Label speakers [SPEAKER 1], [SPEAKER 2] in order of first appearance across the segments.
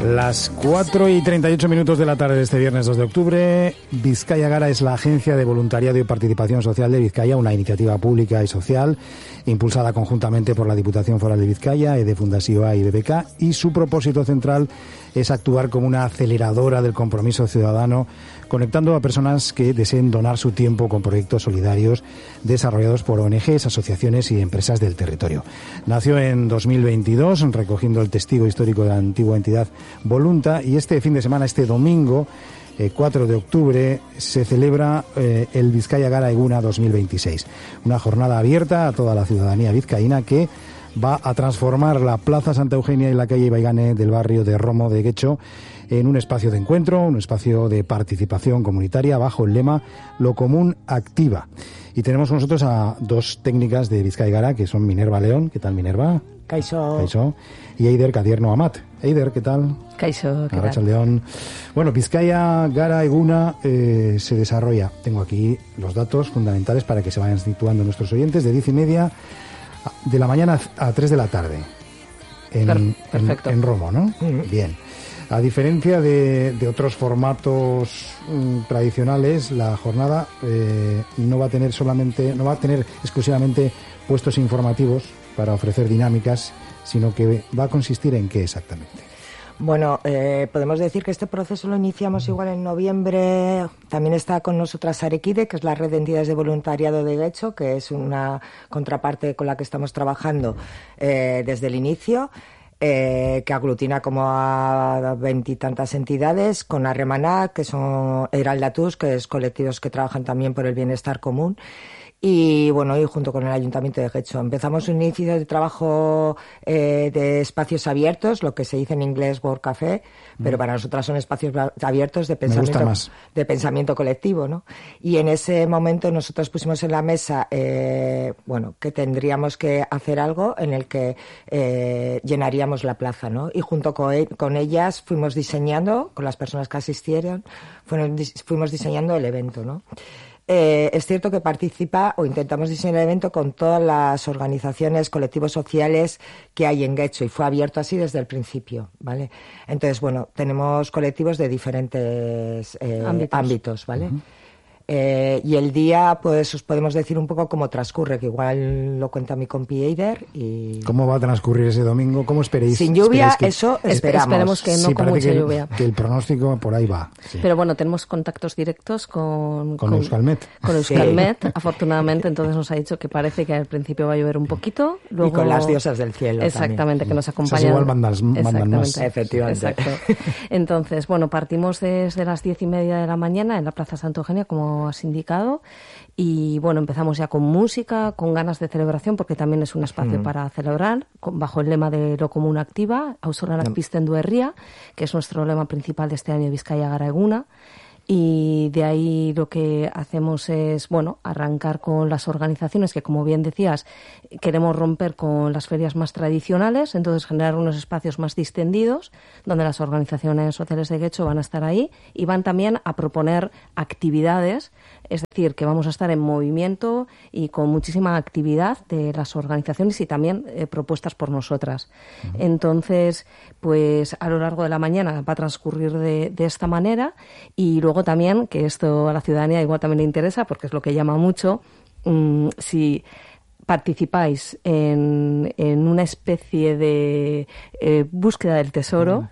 [SPEAKER 1] Las 4:38 de la tarde de este viernes 2 de octubre, Bizkaia Gara es la agencia de voluntariado y participación social de Bizkaia, una iniciativa pública y social impulsada conjuntamente por la Diputación Foral de Bizkaia, EDE Fundazioa y BBK, y su propósito central es actuar como una aceleradora del compromiso ciudadano, conectando a personas que deseen donar su tiempo con proyectos solidarios desarrollados por ONGs, asociaciones y empresas del territorio. Nació en 2022, recogiendo el testigo histórico de la antigua entidad Volunta, y este fin de semana, este domingo, 4 de octubre, se celebra el Bizkaia Gara Eguna 2026. Una jornada abierta a toda la ciudadanía vizcaína que va a transformar la Plaza Santa Eugenia y la calle Ibaigane del barrio de Romo de Getxo en un espacio de encuentro, un espacio de participación comunitaria bajo el lema Lo Común Activa. Y tenemos con nosotros a dos técnicas de Bizkaia Gara, que son Minerva León. ¿Qué tal, Minerva?
[SPEAKER 2] Kaixo.
[SPEAKER 1] Kaixo. Y Eider Cadierno Amat. Eider, ¿qué tal?
[SPEAKER 2] Kaixo, ¿qué tal?
[SPEAKER 1] Arratsaldeon. Bueno, Bizkaia Gara Eguna se desarrolla, tengo aquí los datos fundamentales para que se vayan situando nuestros oyentes, de 10:30 de la mañana a 3 de la tarde en Romo, ¿no? Bien. A diferencia de otros formatos tradicionales, la jornada no va a tener exclusivamente puestos informativos para ofrecer dinámicas, sino que va a consistir en ¿qué exactamente?
[SPEAKER 2] Bueno, podemos decir que este proceso lo iniciamos igual en noviembre. También está con nosotras Arekide, que es la red de entidades de voluntariado de Getxo, que es una contraparte con la que estamos trabajando desde el inicio, que aglutina como a 20 y tantas entidades, con Arremaná, que son Eraldatuz, que es colectivos que trabajan también por el bienestar común. Y bueno, y junto con el Ayuntamiento de Getxo empezamos un inicio de trabajo de espacios abiertos, lo que se dice en inglés Work Café, pero para nosotras son espacios abiertos de pensamiento colectivo, ¿no? Y en ese momento nosotros pusimos en la mesa, que tendríamos que hacer algo en el que llenaríamos la plaza, ¿no? Y junto con ellas fuimos diseñando, con las personas que asistieron, fuimos diseñando el evento, ¿no? Es cierto que participa o intentamos diseñar el evento con todas las organizaciones, colectivos sociales que hay en Getxo, y fue abierto así desde el principio, ¿vale? Entonces, bueno, tenemos colectivos de diferentes ámbitos, ¿vale? Uh-huh. Y el día, pues os podemos decir un poco cómo transcurre, que igual lo cuenta mi compi Eider. Y...
[SPEAKER 1] ¿Cómo va a transcurrir ese domingo? ¿Cómo esperéis?
[SPEAKER 2] Sin lluvia, eso esperamos.
[SPEAKER 3] Esperemos que no con mucha lluvia.
[SPEAKER 1] Que el pronóstico por ahí va. Sí.
[SPEAKER 3] Pero bueno, tenemos contactos directos con
[SPEAKER 1] Euskalmet.
[SPEAKER 3] Con Euskalmet, sí. Afortunadamente, entonces nos ha dicho que parece que al principio va a llover un poquito. Luego...
[SPEAKER 2] Y con las diosas del cielo.
[SPEAKER 3] Exactamente,
[SPEAKER 2] también.
[SPEAKER 3] Que nos acompañan.
[SPEAKER 1] Igual mandan más.
[SPEAKER 2] Efectivamente.
[SPEAKER 3] Exacto. Entonces, bueno, partimos desde las 10:30 de la mañana en la Plaza Santa Eugenia, como has indicado. Y bueno, empezamos ya con música, con ganas de celebración, porque también es un espacio para celebrar, bajo el lema de Lo Común Activa, Auzolanak Pizten du Herria, que es nuestro lema principal de este año, Bizkaia Gara Eguna. Y de ahí lo que hacemos es, bueno, arrancar con las organizaciones que, como bien decías, queremos romper con las ferias más tradicionales, entonces generar unos espacios más distendidos, donde las organizaciones sociales de Getxo van a estar ahí y van también a proponer actividades, es decir, que vamos a estar en movimiento y con muchísima actividad de las organizaciones y también propuestas por nosotras. Entonces, pues a lo largo de la mañana va a transcurrir de esta manera, y luego también, que esto a la ciudadanía igual también le interesa porque es lo que llama mucho, si participáis en una especie de búsqueda del tesoro,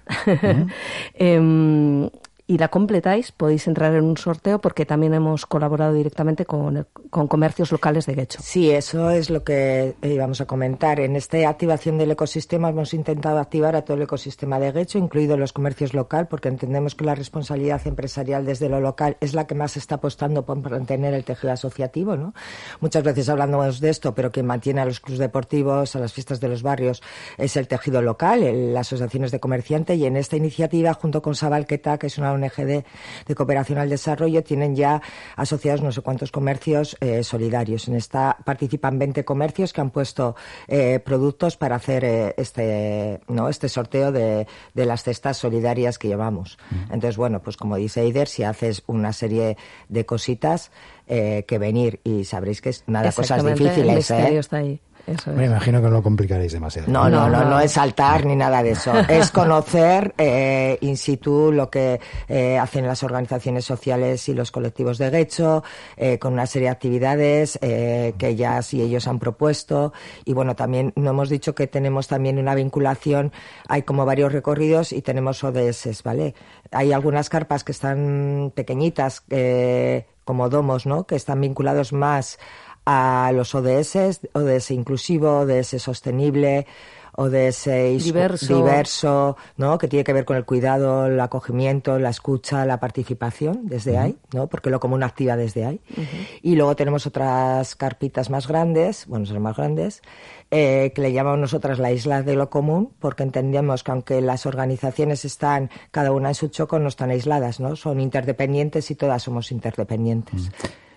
[SPEAKER 3] y la completáis, podéis entrar en un sorteo, porque también hemos colaborado directamente con comercios locales de Getxo.
[SPEAKER 2] Sí, eso es lo que íbamos a comentar. En esta activación del ecosistema hemos intentado activar a todo el ecosistema de Getxo, incluido los comercios local, porque entendemos que la responsabilidad empresarial desde lo local es la que más está apostando por mantener el tejido asociativo, ¿no? Muchas veces hablamos de esto, pero quien mantiene a los clubes deportivos, a las fiestas de los barrios, es el tejido local, las asociaciones de comerciantes, y en esta iniciativa, junto con Sabalketa, que es una ONG de cooperación al desarrollo, tienen ya asociados no sé cuántos comercios solidarios. En esta participan 20 comercios que han puesto productos para hacer este sorteo de las cestas solidarias que llevamos. Entonces, bueno, pues como dice Eider, si haces una serie de cositas que venir, y sabréis que es nada cosas difíciles.
[SPEAKER 3] El misterio está ahí. Eso es.
[SPEAKER 1] Me imagino que no lo complicaréis demasiado.
[SPEAKER 2] No es saltar ni nada de eso. Es conocer in situ lo que hacen las organizaciones sociales y los colectivos de Guecho, con una serie de actividades que ellas y ellos han propuesto. Y bueno, también no hemos dicho que tenemos también una vinculación, hay como varios recorridos y tenemos ODS, ¿vale? Hay algunas carpas que están pequeñitas, como domos, ¿no? Que están vinculados más a los ODS inclusivo, ODS sostenible, ODS diverso, ¿no? Que tiene que ver con el cuidado, el acogimiento, la escucha, la participación desde ahí, ¿no? Porque lo común activa desde ahí. Y luego tenemos otras carpitas más grandes, bueno, son más grandes, que le llamamos nosotras la isla de lo común, porque entendemos que aunque las organizaciones están cada una en su choco, no están aisladas, ¿no? Son interdependientes y todas somos interdependientes.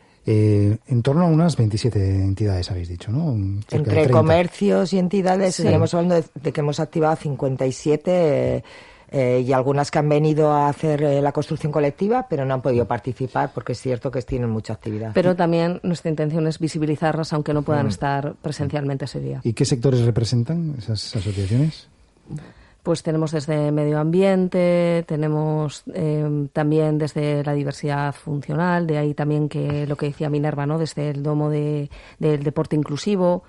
[SPEAKER 1] En torno a unas 27 entidades habéis dicho, ¿no?
[SPEAKER 2] Entre comercios y entidades, estaremos hablando de que hemos activado 57 y algunas que han venido a hacer la construcción colectiva, pero no han podido participar porque es cierto que tienen mucha actividad.
[SPEAKER 3] Pero también nuestra intención es visibilizarlas, aunque no puedan estar presencialmente ese día.
[SPEAKER 1] ¿Y qué sectores representan esas asociaciones?
[SPEAKER 3] Pues tenemos desde medio ambiente, tenemos también desde la diversidad funcional, de ahí también que lo que decía Minerva, ¿no? Desde el domo del deporte inclusivo,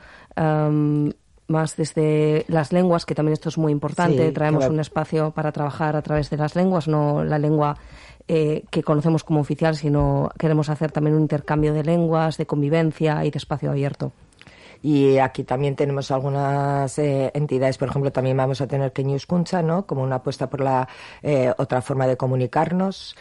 [SPEAKER 3] más desde las lenguas, que también esto es muy importante. Traemos un espacio para trabajar a través de las lenguas, no la lengua que conocemos como oficial, sino queremos hacer también un intercambio de lenguas, de convivencia y de espacio abierto.
[SPEAKER 2] Y aquí también tenemos algunas entidades, por ejemplo, también vamos a tener Keñu Hizkuntza, ¿no? Como una apuesta por la otra forma de comunicarnos.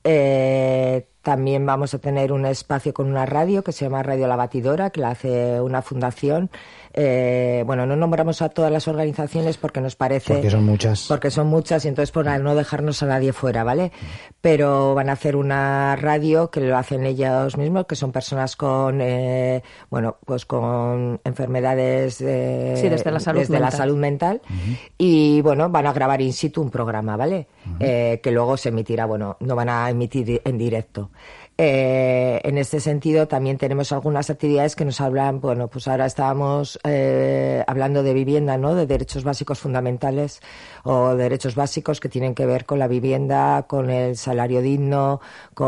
[SPEAKER 2] También vamos a tener un espacio con una radio que se llama Radio La Batidora, que la hace una fundación. Bueno, no nombramos a todas las organizaciones porque nos parece...
[SPEAKER 1] Porque son muchas.
[SPEAKER 2] Porque son muchas y entonces por no dejarnos a nadie fuera, ¿vale? Pero van a hacer una radio que lo hacen ellos mismos, que son personas con, bueno, pues con enfermedades...
[SPEAKER 3] desde la salud mental.
[SPEAKER 2] Y, bueno, van a grabar in situ un programa, ¿vale? Que luego se emitirá, bueno, no van a emitir en directo. En este sentido también tenemos algunas actividades que nos hablan, bueno, pues ahora estábamos hablando de vivienda, ¿no? De derechos básicos fundamentales o derechos básicos que tienen que ver con la vivienda, con el salario digno,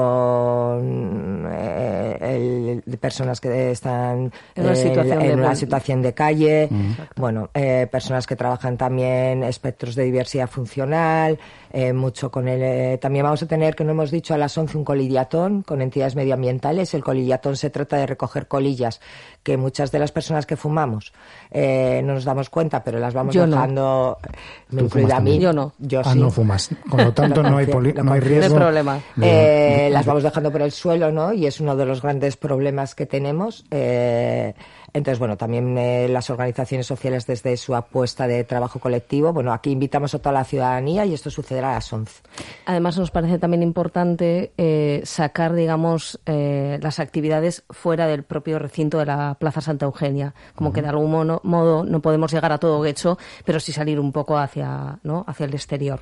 [SPEAKER 2] con personas que están en una situación de calle, bueno, personas que trabajan también espectros de diversidad funcional, mucho con el... también vamos a tener, que no hemos dicho, a las 11 un colillatón con entidades medioambientales. El colillatón se trata de recoger colillas que muchas de las personas que fumamos no nos damos cuenta, pero las vamos dejando... Me incluida a mí.
[SPEAKER 3] Yo no.
[SPEAKER 2] Yo sí.
[SPEAKER 1] No fumas. Con lo tanto no hay riesgo.
[SPEAKER 3] No hay problema.
[SPEAKER 2] Las vamos dejando por el suelo, ¿no? Y es uno de los grandes problemas que tenemos. Entonces, bueno, también las organizaciones sociales desde su apuesta de trabajo colectivo, bueno, aquí invitamos a toda la ciudadanía y esto sucederá a las 11.
[SPEAKER 3] Además, nos parece también importante sacar, digamos, las actividades fuera del propio recinto de la Plaza Santa Eugenia, como que de algún modo no podemos llegar a todo Guecho, pero sí salir un poco hacia el exterior.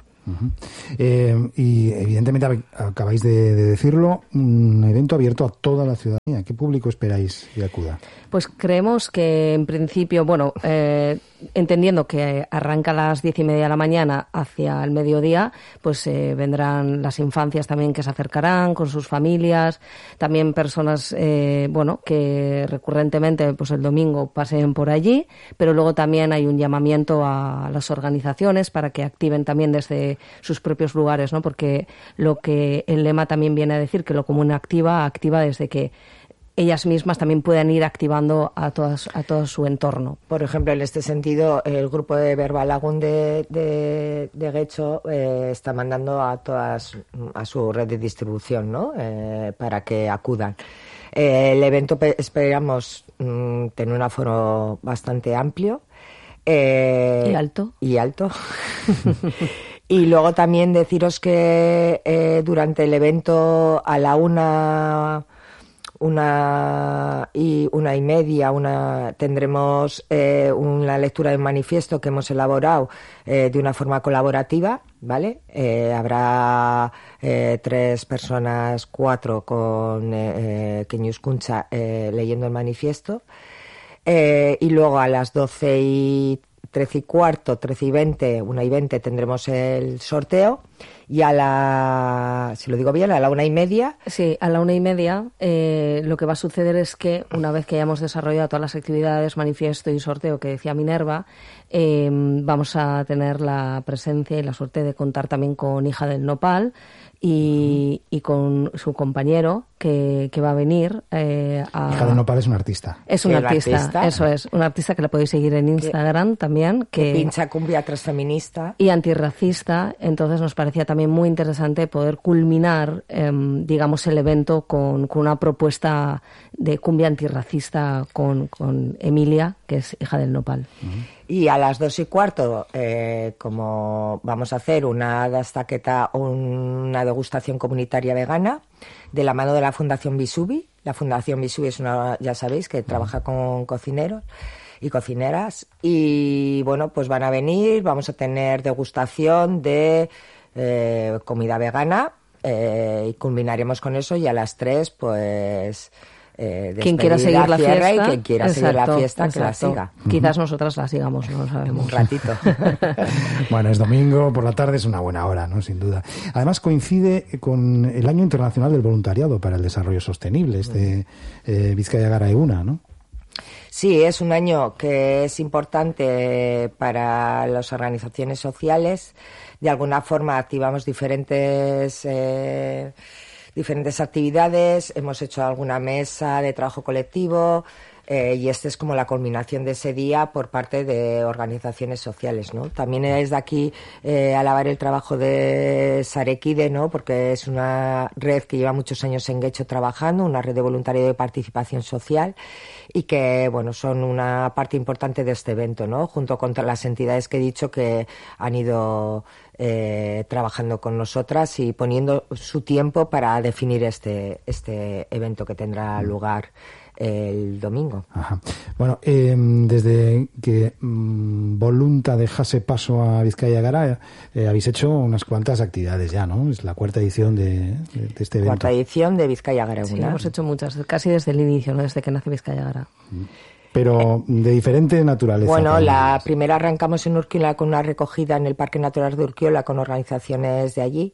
[SPEAKER 1] Y evidentemente acabáis de decirlo, un evento abierto a toda la ciudadanía. ¿Qué público esperáis que acuda?
[SPEAKER 3] Pues creemos que en principio, bueno, entendiendo que arranca a las 10:30 de la mañana hacia el mediodía, pues vendrán las infancias también que se acercarán con sus familias, también personas, bueno, que recurrentemente pues el domingo pasen por allí, pero luego también hay un llamamiento a las organizaciones para que activen también desde sus propios lugares, ¿no? Porque lo que el lema también viene a decir, que lo común activa desde que ellas mismas también puedan ir activando a todo su entorno.
[SPEAKER 2] Por ejemplo, en este sentido, el grupo de Verbalagún de Guecho está mandando a su red de distribución, ¿no? Para que acudan. El evento esperamos tener un aforo bastante amplio.
[SPEAKER 3] Y alto.
[SPEAKER 2] Y luego también deciros que durante el evento a la 1:30 tendremos una lectura de un manifiesto que hemos elaborado de una forma colaborativa, ¿vale? Habrá 3 personas, 4 con Keñu Hizkuntza leyendo el manifiesto. Y luego a las 12:13:15, 13:20, 1:20 tendremos el sorteo. Y si lo digo bien, a la 1:30.
[SPEAKER 3] Sí, a la 1:30 lo que va a suceder es que una vez que hayamos desarrollado todas las actividades, manifiesto y sorteo que decía Minerva, vamos a tener la presencia y la suerte de contar también con Hija del Nopal y con su compañero que va a venir.
[SPEAKER 1] Hija del Nopal es un artista.
[SPEAKER 3] Es un artista, eso es. Un artista que la podéis seguir en Instagram también.
[SPEAKER 2] Que pincha cumbia transfeminista.
[SPEAKER 3] Y antirracista. Entonces nos parecía también muy interesante poder culminar, digamos, el evento con una propuesta de cumbia antirracista con Emilia, que es Hija del Nopal.
[SPEAKER 2] Y a las 2:15, como vamos a hacer una degustación comunitaria vegana de la mano de la Fundación Bisubi. La Fundación Bisubi es ya sabéis, que trabaja con cocineros y cocineras. Y bueno, pues van a venir, vamos a tener degustación de comida vegana y culminaremos con eso, y a las 3, pues...
[SPEAKER 3] quien quiera seguir la fiesta,
[SPEAKER 2] y quien quiera seguir la fiesta, que la siga.
[SPEAKER 3] Quizás nosotras la sigamos, no lo sabemos.
[SPEAKER 2] Un ratito.
[SPEAKER 1] Bueno, es domingo, por la tarde es una buena hora, ¿no? Sin duda. Además coincide con el Año Internacional del Voluntariado para el Desarrollo Sostenible, Bizkaia Gara Eguna, ¿no?
[SPEAKER 2] Sí, es un año que es importante para las organizaciones sociales. De alguna forma activamos diferentes actividades, hemos hecho alguna mesa de trabajo colectivo, y este es como la culminación de ese día por parte de organizaciones sociales, ¿no? También es de aquí alabar el trabajo de Sarekide, ¿no? Porque es una red que lleva muchos años en Guecho trabajando, una red de voluntariado de participación social, y que, bueno, son una parte importante de este evento, ¿no? Junto con las entidades que he dicho que han ido trabajando con nosotras y poniendo su tiempo para definir este evento que tendrá lugar el domingo.
[SPEAKER 1] Ajá. Bueno, desde que Volunta dejase paso a Bizkaia Gara, habéis hecho unas cuantas actividades ya, ¿no? Es la cuarta edición de este evento.
[SPEAKER 2] Cuarta edición de Bizkaia Gara.
[SPEAKER 3] Sí, hemos hecho muchas, casi desde el inicio, ¿no? Desde que nace Bizkaia Gara.
[SPEAKER 1] Pero de diferente naturaleza.
[SPEAKER 2] Bueno, la primera arrancamos en Urkiola con una recogida en el Parque Natural de Urkiola con organizaciones de allí,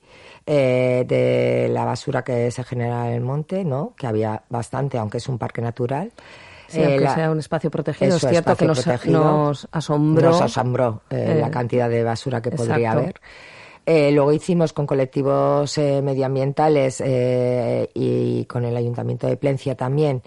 [SPEAKER 2] de la basura que se genera en el monte, ¿no? Que había bastante, aunque es un parque natural.
[SPEAKER 3] Sí, aunque sea un espacio protegido, es cierto que nos asombró.
[SPEAKER 2] Nos asombró la cantidad de basura que podría haber. Luego hicimos con colectivos medioambientales y con el Ayuntamiento de Plencia también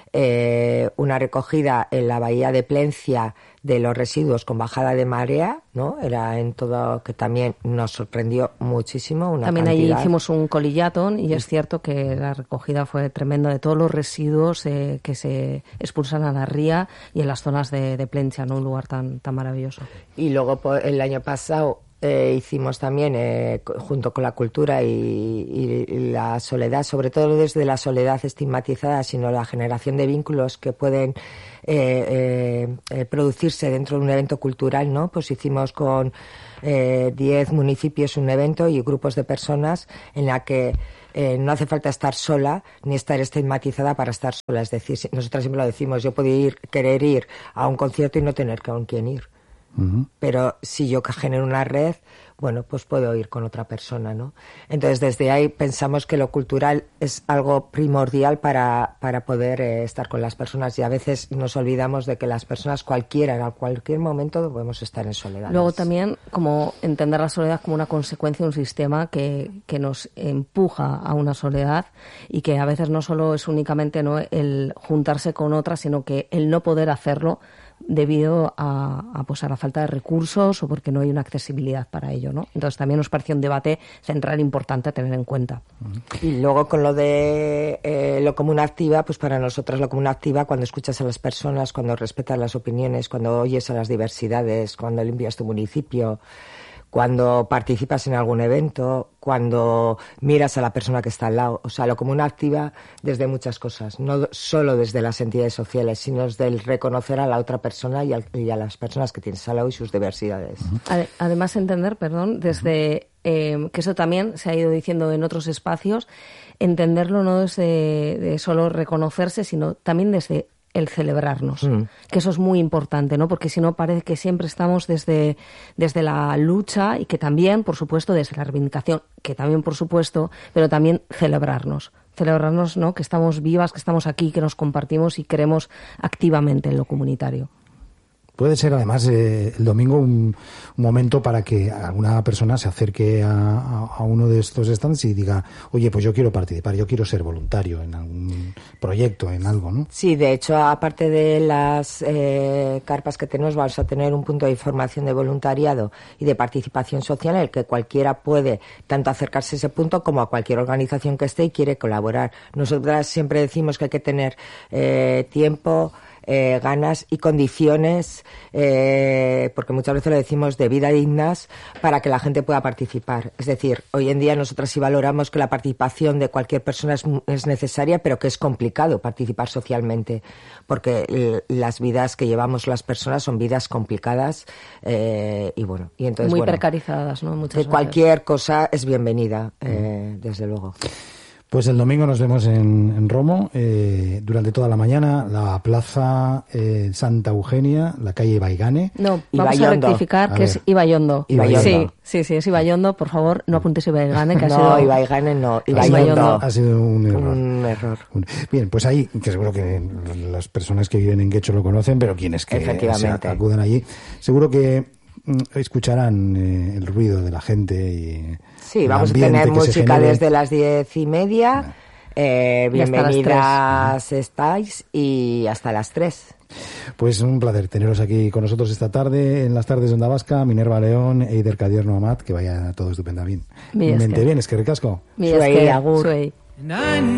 [SPEAKER 2] una recogida en la bahía de Plencia de los residuos con bajada de marea, ¿no? Era en todo, que también nos sorprendió muchísimo.
[SPEAKER 3] También allí hicimos un colillatón y es cierto que la recogida fue tremenda de todos los residuos que se expulsan a la ría y en las zonas de Plencia, ¿no? Un lugar tan maravilloso.
[SPEAKER 2] Y luego el año pasado hicimos también, junto con la cultura y la soledad, sobre todo desde la soledad estigmatizada, sino la generación de vínculos que pueden producirse dentro de un evento cultural, ¿no? Pues hicimos con 10 municipios un evento y grupos de personas en la que no hace falta estar sola ni estar estigmatizada para estar sola. Es decir, nosotras siempre lo decimos, yo puedo querer ir a un concierto y no tener con quién ir. Uh-huh. Pero si yo genero una red, bueno, pues puedo ir con otra persona, ¿no? Entonces, desde ahí pensamos que lo cultural es algo primordial para poder estar con las personas, y a veces nos olvidamos de que las personas cualquiera, en cualquier momento podemos estar en soledad.
[SPEAKER 3] Luego también como entender la soledad como una consecuencia de un sistema que nos empuja a una soledad, y que a veces no solo es únicamente, ¿no?, el juntarse con otras, sino que el no poder hacerlo debido a la falta de recursos o porque no hay una accesibilidad para ello, ¿no? Entonces también nos pareció un debate central importante a tener en cuenta.
[SPEAKER 2] Y luego con lo de lo común activa, pues para nosotros lo común activa, cuando escuchas a las personas, cuando respetas las opiniones, cuando oyes a las diversidades, cuando limpias tu municipio, cuando participas en algún evento, cuando miras a la persona que está al lado. O sea, lo común activa desde muchas cosas, no solo desde las entidades sociales, sino desde el reconocer a la otra persona y a las personas que tienes al lado y sus diversidades.
[SPEAKER 3] Además, entender, desde que eso también se ha ido diciendo en otros espacios, entenderlo no desde de solo reconocerse, sino también desde el celebrarnos, que eso es muy importante, ¿no? Porque si no parece que siempre estamos desde la lucha y que también, por supuesto, desde la reivindicación, que también, por supuesto, pero también celebrarnos, ¿no? Que estamos vivas, que estamos aquí, que nos compartimos y queremos activamente en lo comunitario.
[SPEAKER 1] Puede ser, además, el domingo un momento para que alguna persona se acerque a uno de estos stands y diga, oye, pues yo quiero participar, yo quiero ser voluntario en algún proyecto, en algo, ¿no?
[SPEAKER 2] Sí, de hecho, aparte de las carpas que tenemos, vamos a tener un punto de información de voluntariado y de participación social en el que cualquiera puede tanto acercarse a ese punto como a cualquier organización que esté y quiere colaborar. Nosotras siempre decimos que hay que tener tiempo, ganas y condiciones, porque muchas veces lo decimos, de vida dignas para que la gente pueda participar. Es decir, hoy en día nosotras sí valoramos que la participación de cualquier persona es necesaria, pero que es complicado participar socialmente, porque las vidas que llevamos las personas son vidas complicadas y bueno, y entonces
[SPEAKER 3] muy precarizadas, ¿no? Muchas veces.
[SPEAKER 2] Cualquier cosa es bienvenida, desde luego.
[SPEAKER 1] Pues el domingo nos vemos en Romo, durante toda la mañana, la plaza Santa Eugenia, la calle Ibaigane.
[SPEAKER 3] No, vamos a rectificar que es Ibaiondo. Sí, es Ibaiondo, por favor, no apuntes Ibaigane, que ha sido...
[SPEAKER 2] No, Ibaigane no,
[SPEAKER 3] Ibaiondo.
[SPEAKER 1] Ha sido un error.
[SPEAKER 2] Un error.
[SPEAKER 1] Bien, pues ahí, que seguro que las personas que viven en Guecho lo conocen, pero quienes que acudan allí, seguro que escucharán el ruido de la gente y...
[SPEAKER 2] Sí, vamos a tener música desde las 10:30. Bienvenidas estáis y hasta las 3.
[SPEAKER 1] Pues un placer teneros aquí con nosotros esta tarde, en las tardes de Onda Vasca, Minerva León, Eider Cadierno Amat, que vaya todo estupendamente bien. Es que ricasco.
[SPEAKER 3] Suey, agur.